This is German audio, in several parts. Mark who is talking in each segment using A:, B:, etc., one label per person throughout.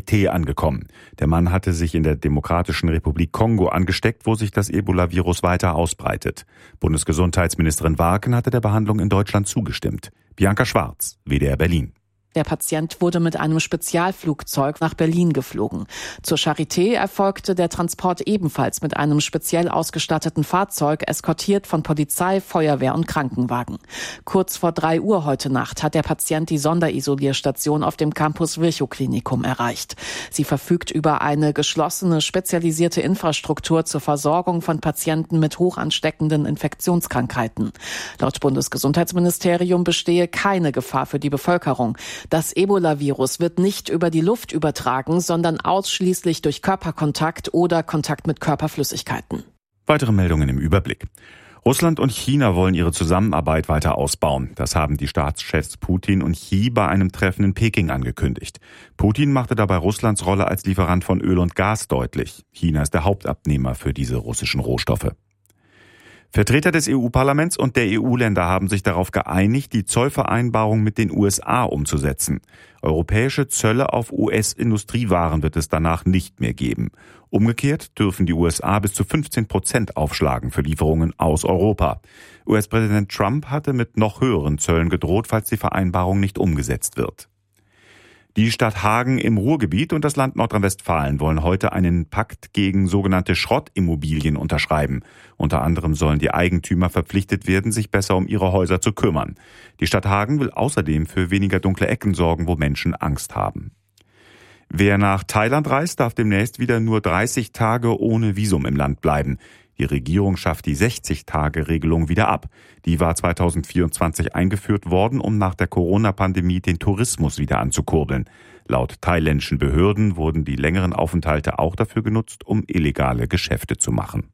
A: Charité angekommen. Der Mann hatte sich in der Demokratischen Republik Kongo angesteckt, wo sich das Ebola-Virus weiter ausbreitet. Bundesgesundheitsministerin Warken hatte der Behandlung in Deutschland zugestimmt. Bianca Schwarz, WDR Berlin.
B: Der Patient wurde mit einem Spezialflugzeug nach Berlin geflogen. Zur Charité erfolgte der Transport ebenfalls mit einem speziell ausgestatteten Fahrzeug, eskortiert von Polizei, Feuerwehr und Krankenwagen. Kurz vor 3 Uhr heute Nacht hat der Patient die Sonderisolierstation auf dem Campus Virchow-Klinikum erreicht. Sie verfügt über eine geschlossene, spezialisierte Infrastruktur zur Versorgung von Patienten mit hochansteckenden Infektionskrankheiten. Laut Bundesgesundheitsministerium bestehe keine Gefahr für die Bevölkerung. Das Ebola-Virus wird nicht über die Luft übertragen, sondern ausschließlich durch Körperkontakt oder Kontakt mit Körperflüssigkeiten.
A: Weitere Meldungen im Überblick. Russland und China wollen ihre Zusammenarbeit weiter ausbauen. Das haben die Staatschefs Putin und Xi bei einem Treffen in Peking angekündigt. Putin machte dabei Russlands Rolle als Lieferant von Öl und Gas deutlich. China ist der Hauptabnehmer für diese russischen Rohstoffe. Vertreter des EU-Parlaments und der EU-Länder haben sich darauf geeinigt, die Zollvereinbarung mit den USA umzusetzen. Europäische Zölle auf US-Industriewaren wird es danach nicht mehr geben. Umgekehrt dürfen die USA bis zu 15% aufschlagen für Lieferungen aus Europa. US-Präsident Trump hatte mit noch höheren Zöllen gedroht, falls die Vereinbarung nicht umgesetzt wird. Die Stadt Hagen im Ruhrgebiet und das Land Nordrhein-Westfalen wollen heute einen Pakt gegen sogenannte Schrottimmobilien unterschreiben. Unter anderem sollen die Eigentümer verpflichtet werden, sich besser um ihre Häuser zu kümmern. Die Stadt Hagen will außerdem für weniger dunkle Ecken sorgen, wo Menschen Angst haben. Wer nach Thailand reist, darf demnächst wieder nur 30 Tage ohne Visum im Land bleiben. Die Regierung schafft die 60-Tage-Regelung wieder ab. Die war 2024 eingeführt worden, um nach der Corona-Pandemie den Tourismus wieder anzukurbeln. Laut thailändischen Behörden wurden die längeren Aufenthalte auch dafür genutzt, um illegale Geschäfte zu machen.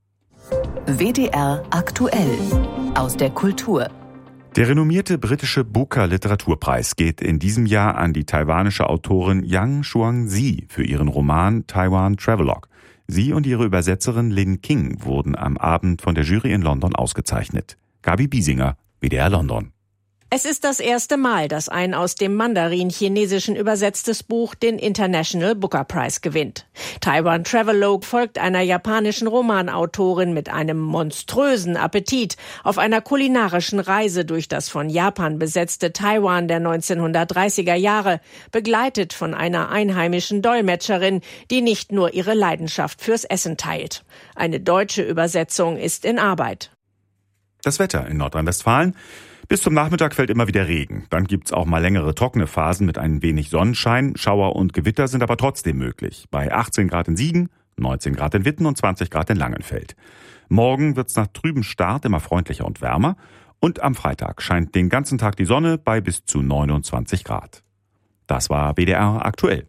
C: WDR aktuell aus der Kultur.
A: Der renommierte britische Booker-Literaturpreis geht in diesem Jahr an die taiwanische Autorin Yang Xuangzi für ihren Roman Taiwan Travelogue. Sie und ihre Übersetzerin Lin King wurden am Abend von der Jury in London ausgezeichnet. Gabi Biesinger, WDR London.
D: Es ist das erste Mal, dass ein aus dem Mandarin-Chinesischen übersetztes Buch den International Booker Prize gewinnt. Taiwan Travelogue folgt einer japanischen Romanautorin mit einem monströsen Appetit auf einer kulinarischen Reise durch das von Japan besetzte Taiwan der 1930er Jahre, begleitet von einer einheimischen Dolmetscherin, die nicht nur ihre Leidenschaft fürs Essen teilt. Eine deutsche Übersetzung ist in Arbeit.
A: Das Wetter in Nordrhein-Westfalen. Bis zum Nachmittag fällt immer wieder Regen. Dann gibt's auch mal längere trockene Phasen mit ein wenig Sonnenschein. Schauer und Gewitter sind aber trotzdem möglich. Bei 18 Grad in Siegen, 19 Grad in Witten und 20 Grad in Langenfeld. Morgen wird's nach trübem Start immer freundlicher und wärmer. Und am Freitag scheint den ganzen Tag die Sonne bei bis zu 29 Grad. Das war WDR aktuell.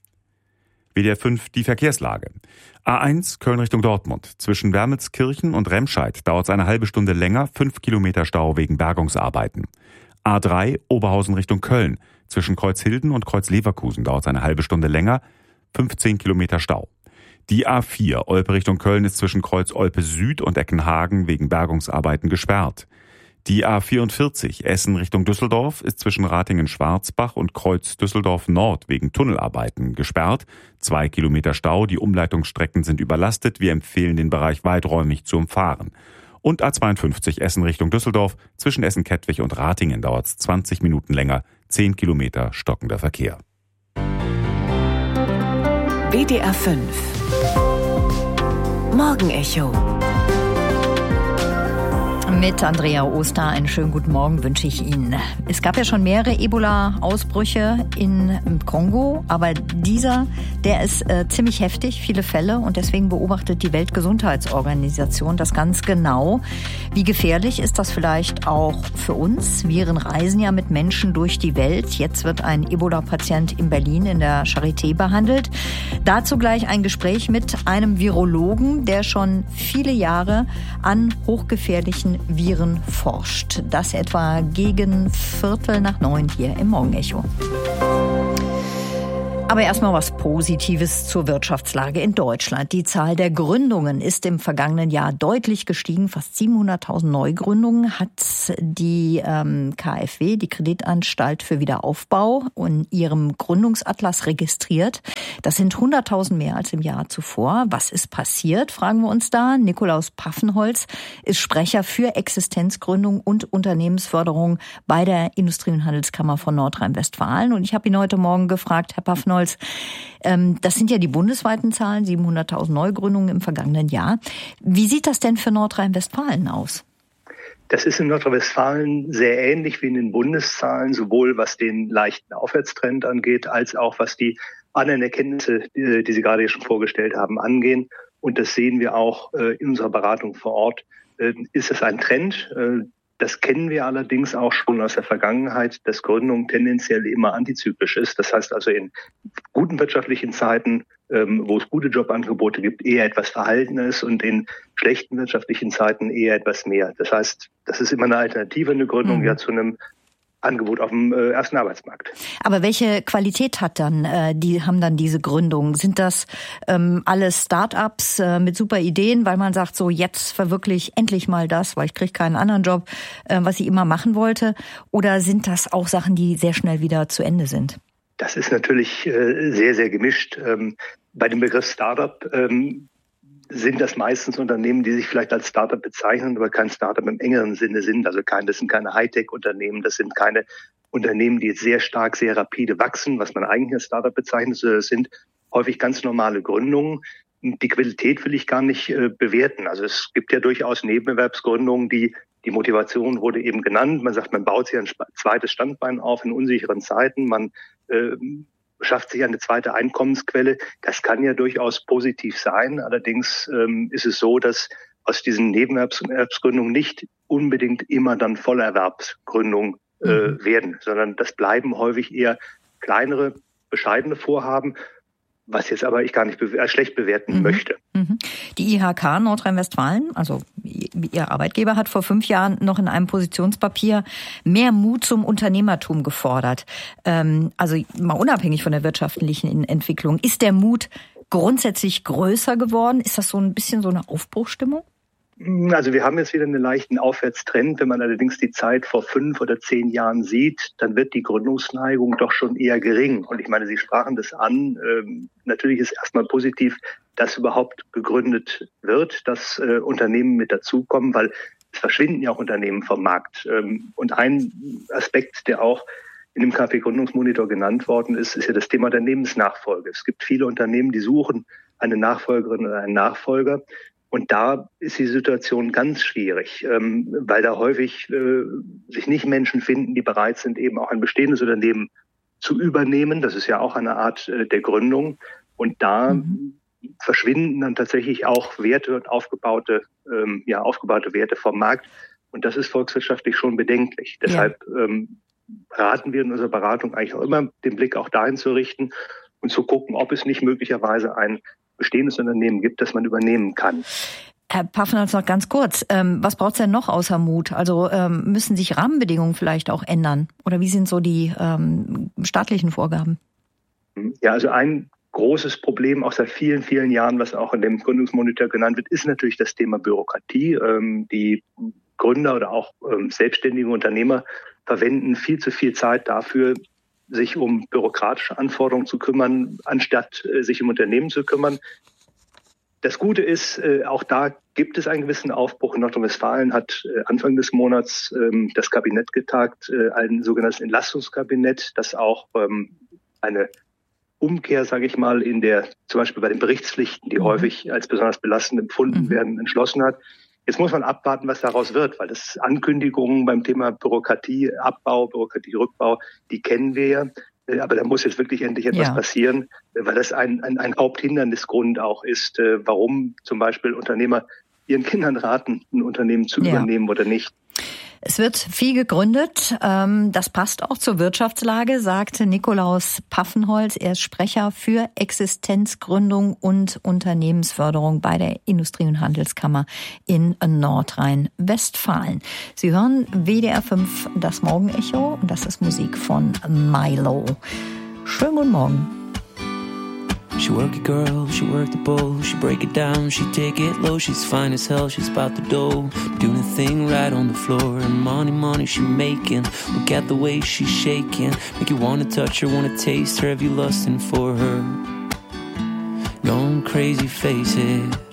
A: WDR 5 die Verkehrslage. A1 Köln Richtung Dortmund. Zwischen Wermelskirchen und Remscheid dauert es eine halbe Stunde länger, 5 Kilometer Stau wegen Bergungsarbeiten. A3 Oberhausen Richtung Köln. Zwischen Kreuzhilden und Kreuzleverkusen dauert es eine halbe Stunde länger, 15 Kilometer Stau. Die A4 Olpe Richtung Köln ist zwischen Kreuz Olpe Süd und Eckenhagen wegen Bergungsarbeiten gesperrt. Die A44 Essen Richtung Düsseldorf ist zwischen Ratingen-Schwarzbach und Kreuz Düsseldorf Nord wegen Tunnelarbeiten gesperrt. 2 Kilometer Stau, die Umleitungsstrecken sind überlastet. Wir empfehlen den Bereich weiträumig zu umfahren. Und A52 Essen Richtung Düsseldorf, zwischen Essen-Kettwig und Ratingen dauert es 20 Minuten länger, 10 Kilometer stockender Verkehr.
C: WDR 5 Morgenecho.
E: Mit Andrea Oster einen schönen guten Morgen wünsche ich Ihnen. Es gab ja schon mehrere Ebola-Ausbrüche im Kongo, aber dieser, der ist ziemlich heftig, viele Fälle, und deswegen beobachtet die Weltgesundheitsorganisation das ganz genau. Wie gefährlich ist das vielleicht auch für uns? Viren reisen ja mit Menschen durch die Welt. Jetzt wird ein Ebola-Patient in Berlin in der Charité behandelt. Dazu gleich ein Gespräch mit einem Virologen, der schon viele Jahre an hochgefährlichen Viren forscht. Das etwa gegen 8:45 hier im Morgenecho. Aber erstmal was Positives zur Wirtschaftslage in Deutschland. Die Zahl der Gründungen ist im vergangenen Jahr deutlich gestiegen. Fast 700.000 Neugründungen hat die KfW, die Kreditanstalt für Wiederaufbau, in ihrem Gründungsatlas registriert. Das sind 100.000 mehr als im Jahr zuvor. Was ist passiert, fragen wir uns da. Nikolaus Paffenholz ist Sprecher für Existenzgründung und Unternehmensförderung bei der Industrie- und Handelskammer von Nordrhein-Westfalen. Und ich habe ihn heute Morgen gefragt, Herr Paffenholz, das sind ja die bundesweiten Zahlen, 700.000 Neugründungen im vergangenen Jahr. Wie sieht das denn für Nordrhein-Westfalen aus?
F: Das ist in Nordrhein-Westfalen sehr ähnlich wie in den Bundeszahlen, sowohl was den leichten Aufwärtstrend angeht, als auch was die anderen Erkenntnisse, die Sie gerade schon vorgestellt haben, angehen. Und das sehen wir auch in unserer Beratung vor Ort. Ist es ein Trend? Das kennen wir allerdings auch schon aus der Vergangenheit, dass Gründung tendenziell immer antizyklisch ist. Das heißt also in guten wirtschaftlichen Zeiten, wo es gute Jobangebote gibt, eher etwas verhaltener ist und in schlechten wirtschaftlichen Zeiten eher etwas mehr. Das heißt, das ist immer eine Alternative, eine Gründung ja zu einem Angebot auf dem ersten Arbeitsmarkt. Aber welche Qualität haben dann diese Gründungen? Sind das alles Start-ups mit super Ideen, weil man sagt, so jetzt verwirkliche ich endlich mal das, weil ich kriege keinen anderen Job, was ich immer machen wollte? Oder sind das auch Sachen, die sehr schnell wieder zu Ende sind? Das ist natürlich sehr, sehr gemischt. Bei dem Begriff Start-up sind das meistens Unternehmen, die sich vielleicht als Startup bezeichnen, aber kein Startup im engeren Sinne sind. Also das sind keine Hightech-Unternehmen, das sind keine Unternehmen, die jetzt sehr stark, sehr rapide wachsen, was man eigentlich als Startup bezeichnet. Das sind häufig ganz normale Gründungen. Die Qualität will ich gar nicht bewerten. Also es gibt ja durchaus Nebenerwerbsgründungen, die Motivation wurde eben genannt. Man sagt, man baut sich ein zweites Standbein auf in unsicheren Zeiten. Man schafft sich eine zweite Einkommensquelle. Das kann ja durchaus positiv sein. Allerdings ist es so, dass aus diesen Nebenerwerbsgründungen nicht unbedingt immer dann Vollerwerbsgründungen werden, sondern das bleiben häufig eher kleinere, bescheidene Vorhaben, was jetzt aber ich gar nicht schlecht bewerten möchte. Die IHK Nordrhein-Westfalen, also Ihr Arbeitgeber, hat vor 5 Jahren noch in einem Positionspapier mehr Mut zum Unternehmertum gefordert. Also mal unabhängig von der wirtschaftlichen Entwicklung. Ist der Mut grundsätzlich größer geworden? Ist das so ein bisschen so eine Aufbruchsstimmung? Also wir haben jetzt wieder einen leichten Aufwärtstrend. Wenn man allerdings die Zeit vor 5 oder 10 Jahren sieht, dann wird die Gründungsneigung doch schon eher gering. Und ich meine, Sie sprachen das an. Natürlich ist erstmal positiv, dass überhaupt gegründet wird, dass Unternehmen mit dazukommen, weil es verschwinden ja auch Unternehmen vom Markt. Und ein Aspekt, der auch in dem KfW-Gründungsmonitor genannt worden ist, ist ja das Thema der Unternehmensnachfolge. Es gibt viele Unternehmen, die suchen eine Nachfolgerin oder einen Nachfolger. Und da ist die Situation ganz schwierig, weil da häufig sich nicht Menschen finden, die bereit sind, eben auch ein bestehendes Unternehmen zu übernehmen. Das ist ja auch eine Art der Gründung. Und da verschwinden dann tatsächlich auch Werte und aufgebaute Werte vom Markt. Und das ist volkswirtschaftlich schon bedenklich. Deshalb raten wir in unserer Beratung eigentlich auch immer, den Blick auch dahin zu richten und zu gucken, ob es nicht möglicherweise ein bestehendes Unternehmen gibt, das man übernehmen kann. Herr Paffenholz, noch ganz kurz. Was braucht es denn noch außer Mut? Also müssen sich Rahmenbedingungen vielleicht auch ändern? Oder wie sind so die staatlichen Vorgaben? Ja, also ein großes Problem auch seit vielen, vielen Jahren, was auch in dem Gründungsmonitor genannt wird, ist natürlich das Thema Bürokratie. Die Gründer oder auch selbstständige Unternehmer verwenden viel zu viel Zeit dafür, sich um bürokratische Anforderungen zu kümmern, anstatt sich um Unternehmen zu kümmern. Das Gute ist, auch da gibt es einen gewissen Aufbruch. In Nordrhein-Westfalen hat Anfang des Monats das Kabinett getagt, ein sogenanntes Entlastungskabinett, das auch eine Umkehr, sage ich mal, zum Beispiel bei den Berichtspflichten, die häufig als besonders belastend empfunden werden, entschlossen hat. Jetzt muss man abwarten, was daraus wird, weil das Ankündigungen beim Thema Bürokratieabbau, Bürokratierückbau, die kennen wir ja. Aber da muss jetzt wirklich endlich etwas passieren, weil das ein Haupthindernisgrund auch ist, warum zum Beispiel Unternehmer ihren Kindern raten, ein Unternehmen zu übernehmen oder nicht. Es wird viel gegründet. Das passt auch zur Wirtschaftslage, sagte Nikolaus Paffenholz. Er ist Sprecher für Existenzgründung und Unternehmensförderung bei der Industrie- und Handelskammer in Nordrhein-Westfalen. Sie hören WDR 5, das Morgenecho, und das ist Musik von Milo. Schönen guten Morgen.
G: She work it, girl, she work the bowl. She break it down, she take it low. She's fine as hell, she's about the dough. Doing a thing right on the floor. And money she making. Look at the way she's shaking. Make you wanna touch her, wanna taste her. Have you lusting for her? Going crazy, face it.